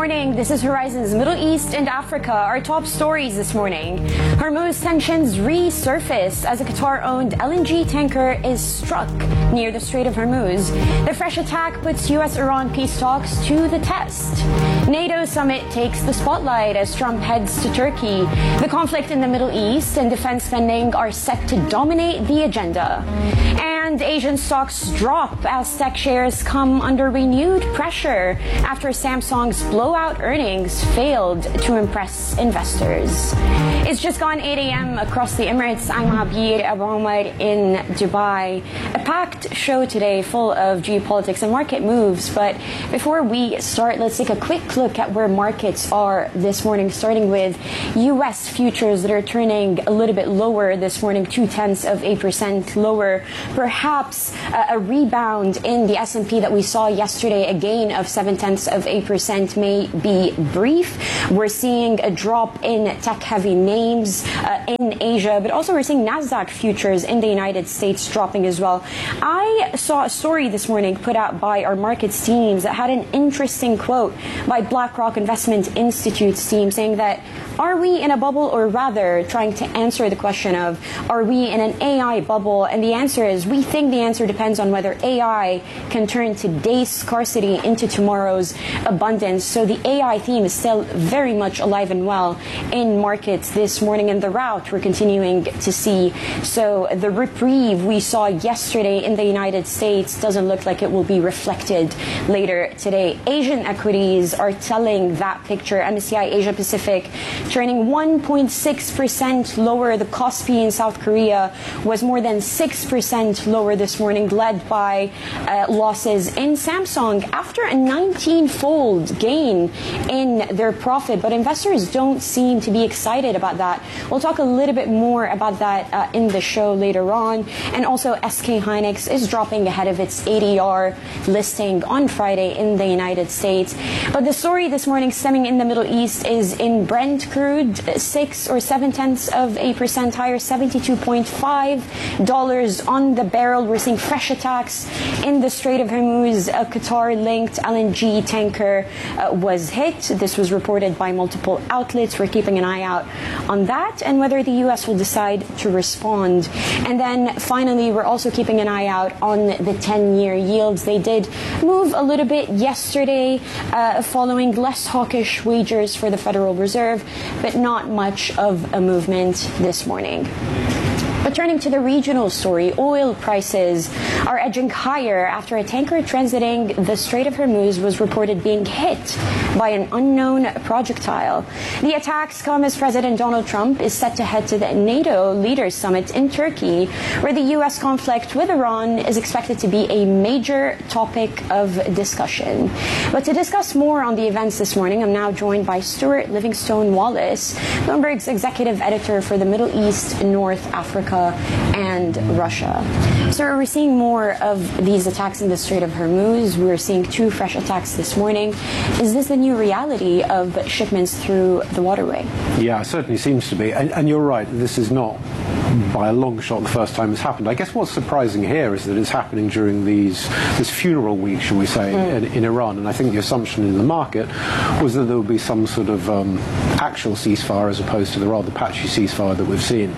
morning. This is Horizon's Middle East and Africa. Our top stories this morning. Hormuz tensions resurface as a Qatar-owned LNG tanker is struck near the Strait of Hormuz. The fresh attack puts U.S.-Iran peace talks to the test. NATO summit takes the spotlight as Trump heads to Turkey. The conflict in the Middle East and defense spending are set to dominate the agenda. And Asian stocks drop as tech shares come under renewed pressure after Samsung's blowout earnings failed to impress investors. It's just gone 8 a.m. across the Emirates. I'm Abir Abu Omar in Dubai. A packed show today full of geopolitics and market moves. But before we start, let's take a quick look at where markets are this morning, starting with U.S. futures that are turning a little bit lower this morning, 0.2% lower. Perhaps a rebound in the S&P that we saw yesterday, a gain of 0.7% may be brief. We're seeing a drop in tech-heavy names in Asia, but also we're seeing NASDAQ futures in the United States dropping as well. I saw a story this morning put out by our markets teams that had an interesting quote by BlackRock Investment Institute's team saying that, are we in a bubble, or rather trying to answer the question of, are we in an AI bubble? And the answer is, we think the answer depends on whether AI can turn today's scarcity into tomorrow's abundance. So the AI theme is still very much alive and well in markets this morning, and the rout we're continuing to see. So the reprieve we saw yesterday in the United States doesn't look like it will be reflected later today. Asian equities are telling that picture. MSCI Asia Pacific turning 1.6% lower. The Kospi in South Korea was more than 6% lower this morning, led by losses in Samsung after a 19-fold gain in their profit. But investors don't seem to be excited about that. We'll talk a little bit more about that in the show later on. And also SK Hynix is dropping ahead of its ADR listing on Friday in the United States. But the story this morning stemming in the Middle East is in Brent crude, 6 or 0.7% higher, $72.5 on the barrel. We're seeing fresh attacks in the Strait of Hormuz. A Qatar-linked LNG tanker was hit. This was reported by multiple outlets. We're keeping an eye out on that and whether the U.S. will decide to respond. And then finally, we're also keeping an eye out on the 10-year yields. They did move a little bit yesterday following less hawkish wagers for the Federal Reserve, but not much of a movement this morning. But turning to the regional story, oil prices are edging higher after a tanker transiting the Strait of Hormuz was reported being hit by an unknown projectile. The attacks come as President Donald Trump is set to head to the NATO Leaders Summit in Turkey, where the U.S. conflict with Iran is expected to be a major topic of discussion. But to discuss more on the events this morning, I'm now joined by Stuart Livingstone Wallace, Bloomberg's executive editor for the Middle East, North Africa, and Russia. So we're seeing more of these attacks in the Strait of Hormuz. We're seeing 2 fresh attacks this morning. Is this the new reality of shipments through the waterway? Yeah, it certainly seems to be. And you're right, this is not by a long shot the first time it's happened. I guess what's surprising here is that it's happening during this funeral week, shall we say, in Iran. And I think the assumption in the market was that there would be some sort of actual ceasefire as opposed to the rather patchy ceasefire that we've seen.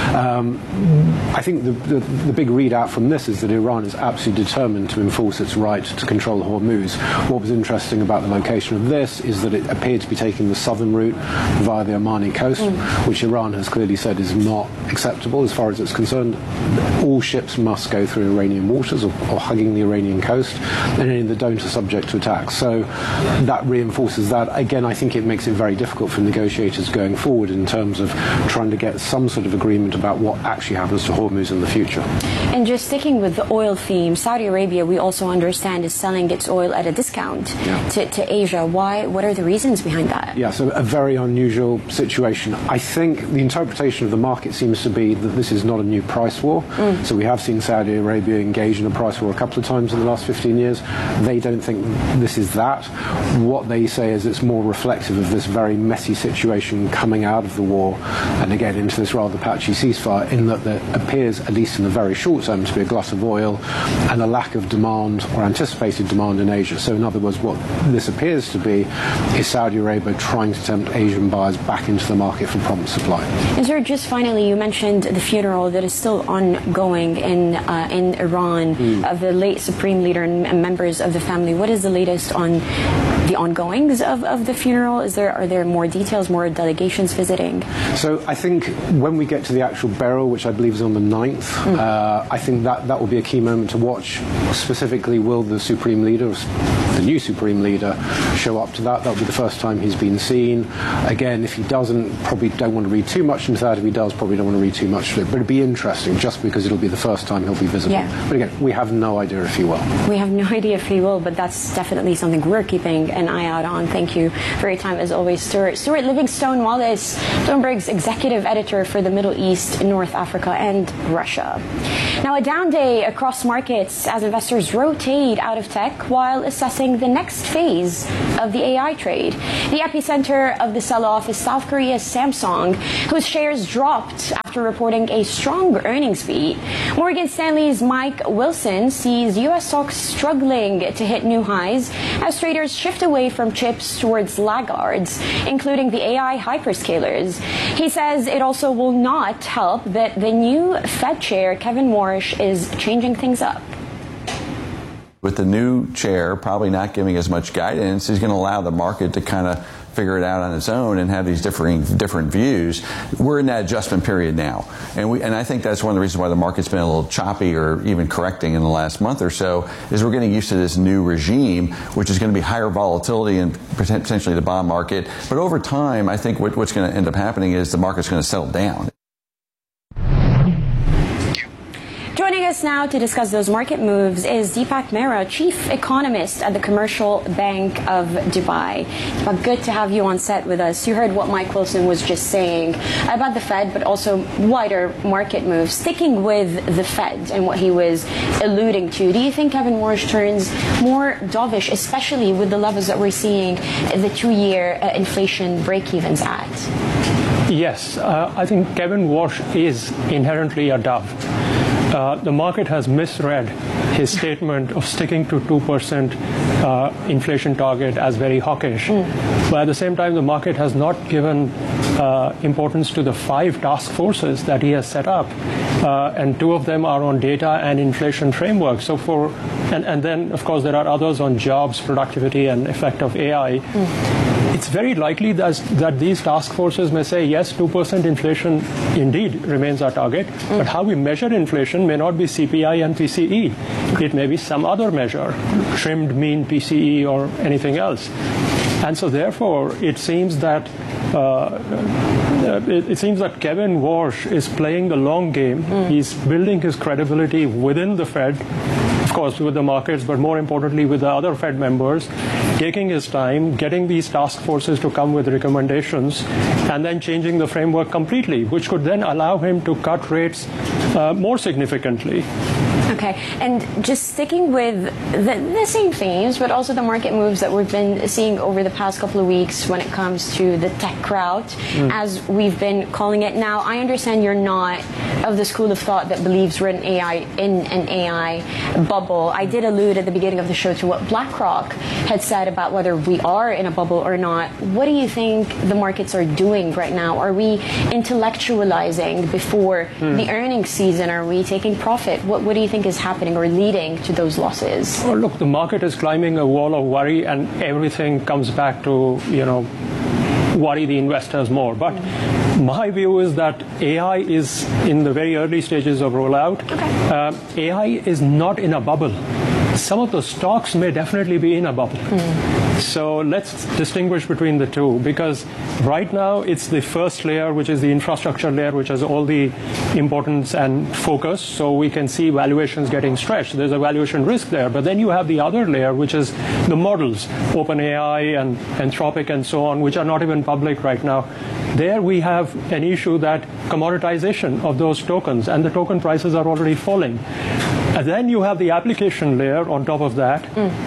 I think the big readout from this is that Iran is absolutely determined to enforce its right to control Hormuz. What was interesting about the location of this is that it appeared to be taking the southern route via the Omani coast, which Iran has clearly said is not acceptable as far as it's concerned. All ships must go through Iranian waters or hugging the Iranian coast, and any that don't are subject to attack. So that reinforces that. Again, I think it makes it very difficult for negotiators going forward in terms of trying to get some sort of agreement about what actually happens to Hormuz in the future. And just sticking with the oil theme, Saudi Arabia, we also understand, is selling its oil at a discount to Asia. Why? What are the reasons behind that? Yeah, so a very unusual situation. I think the interpretation of the market seems to be be that this is not a new price war. So we have seen Saudi Arabia engage in a price war a couple of times in the last 15 years. They don't think this is that. What they say is it's more reflective of this very messy situation coming out of the war and again into this rather patchy ceasefire, in that there appears, at least in the very short term, to be a glut of oil and a lack of demand or anticipated demand in Asia. So in other words, what this appears to be is Saudi Arabia trying to tempt Asian buyers back into the market for prompt supply. And sir, just finally, you mentioned the funeral that is still ongoing in Iran of the late Supreme Leader and members of the family. What is the latest on the ongoings of the funeral? Are there more details, more delegations visiting? So I think when we get to the actual burial, which I believe is on the 9th, I think that will be a key moment to watch. Specifically, will the Supreme Leader, the new Supreme Leader, show up to that? That'll be the first time he's been seen. Again, if he doesn't, probably don't want to read too much into that. If he does, probably don't want to read too much into it. But it'll be interesting just because it'll be the first time he'll be visible. Yeah. But again, we have no idea if he will. We have no idea if he will, but that's definitely something we're keeping an eye out on. Thank you for your time as always, Stuart. Stuart Livingstone Wallace, Bloomberg's executive editor for the Middle East, North Africa, and Russia. Now, a down day across markets as investors rotate out of tech while assessing the next phase of the AI trade. The epicenter of the sell-off is South Korea's Samsung, whose shares dropped after reporting a strong earnings beat. Morgan Stanley's Mike Wilson sees U.S. stocks struggling to hit new highs as traders shift away from chips towards laggards, including the AI hyperscalers. He says it also will not help that the new Fed chair, Kevin Warsh, is changing things up. With the new chair probably not giving as much guidance, he's going to allow the market to kind of figure it out on its own and have these different views. We're in that adjustment period now. And I think that's one of the reasons why the market's been a little choppy or even correcting in the last month or so, is we're getting used to this new regime, which is going to be higher volatility and potentially the bond market. But over time, I think what's going to end up happening is the market's going to settle down. Joining us now to discuss those market moves is Deepak Mehra, Chief Economist at the Commercial Bank of Dubai. Deepak, good to have you on set with us. You heard what Mike Wilson was just saying about the Fed, but also wider market moves. Sticking with the Fed and what he was alluding to, do you think Kevin Warsh turns more dovish, especially with the levels that we're seeing the 2-year inflation break-evens at? Yes, I think Kevin Warsh is inherently a dove. The market has misread his statement of sticking to 2% inflation target as very hawkish. But at the same time, the market has not given importance to the 5 task forces that he has set up. And 2 of them are on data and inflation framework. So and then, of course, there are others on jobs, productivity, and effect of AI. It's very likely that these task forces may say, yes, 2% inflation indeed remains our target, but how we measure inflation may not be CPI and PCE. It may be some other measure, trimmed mean PCE or anything else. And so therefore, it seems that Kevin Warsh is playing the long game. He's building his credibility within the Fed, of course, with the markets, but more importantly with the other Fed members, taking his time, getting these task forces to come with recommendations, and then changing the framework completely, which could then allow him to cut rates more significantly. Okay, and just sticking with the same themes, but also the market moves that we've been seeing over the past couple of weeks when it comes to the tech rout, as we've been calling it. Now, I understand you're not of the school of thought that believes we're in an AI bubble. I did allude at the beginning of the show to what BlackRock had said about whether we are in a bubble or not. What do you think the markets are doing right now? Are we intellectualizing before the earnings season? Are we taking profit? What do you think is happening or leading to those losses? Well, look, the market is climbing a wall of worry, and everything comes back to, worry the investors more. But my view is that AI is in the very early stages of rollout. AI is not in a bubble. Some of the stocks may definitely be in a bubble. So let's distinguish between the two, because right now it's the first layer, which is the infrastructure layer, which has all the importance and focus. So we can see valuations getting stretched. There's a valuation risk there. But then you have the other layer, which is the models, OpenAI and Anthropic and so on, which are not even public right now. There we have an issue that commoditization of those tokens, and the token prices are already falling. And then you have the application layer on top of that,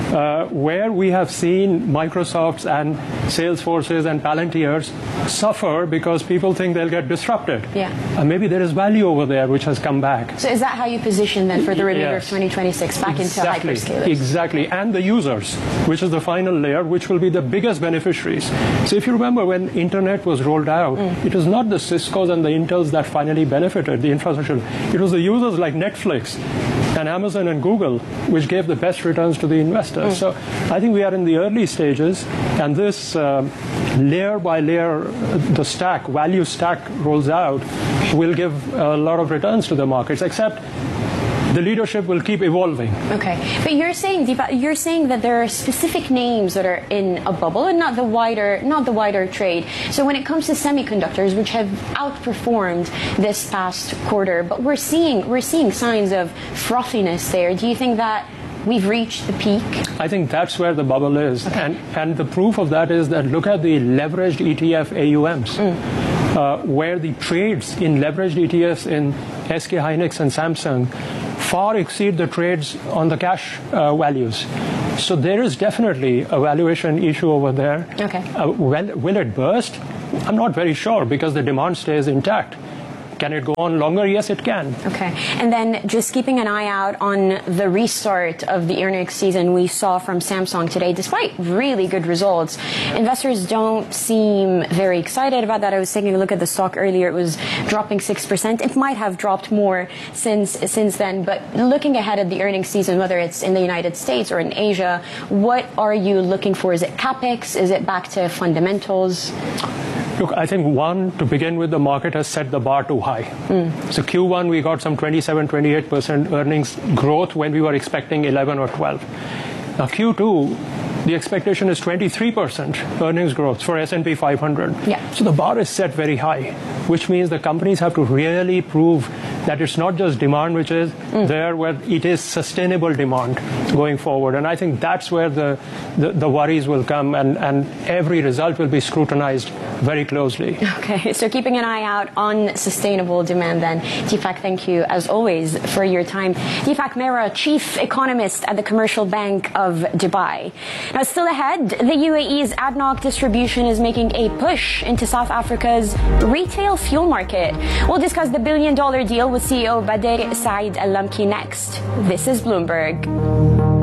where we have seen Microsofts and Salesforces and Palantirs suffer because people think they'll get disrupted. Yeah. And maybe there is value over there which has come back. So is that how you position then for the remainder of 2026 back into hyperscalers? Exactly. And the users, which is the final layer, which will be the biggest beneficiaries. So if you remember when internet was rolled out, it was not the Ciscos and the Intels that finally benefited the infrastructure. It was the users like Netflix and Amazon and Google, which gave the best returns to the investors. So I think we are in the early stages, and this layer by layer, the stack, value stack rolls out, will give a lot of returns to the markets, except the leadership will keep evolving. Okay, but you're saying, Deepak, you're saying that there are specific names that are in a bubble and not the wider trade. So when it comes to semiconductors, which have outperformed this past quarter, but we're seeing signs of frothiness there. Do you think that we've reached the peak? I think that's where the bubble is, and the proof of that is that look at the leveraged ETF AUMs. Where the trades in leveraged ETFs in SK Hynix and Samsung far exceed the trades on the cash values. So there is definitely a valuation issue over there. Okay. Will it burst? I'm not very sure, because the demand stays intact. Can it go on longer? Yes, it can. Okay. And then just keeping an eye out on the restart of the earnings season we saw from Samsung today, despite really good results. Investors don't seem very excited about that. I was taking a look at the stock earlier. It was dropping 6%. It might have dropped more since then. But looking ahead at the earnings season, whether it's in the United States or in Asia, what are you looking for? Is it CapEx? Is it back to fundamentals? Look, I think to begin with, the market has set the bar too high. So Q1, we got some 27-28% earnings growth when we were expecting 11 or 12. Now Q2, the expectation is 23% earnings growth for S&P 500. Yeah. So the bar is set very high, which means the companies have to really prove that it's not just demand which is there, where it is sustainable demand going forward. And I think that's where the worries will come, and every result will be scrutinized very closely. Okay, so keeping an eye out on sustainable demand then. Deepak, thank you as always for your time. Deepak Mehra, Chief Economist at the Commercial Bank of Dubai. Now still ahead, the UAE's ADNOC Distribution is making a push into South Africa's retail fuel market. We'll discuss the billion-dollar deal with CEO Bader Said Al Lamki next. This is Bloomberg.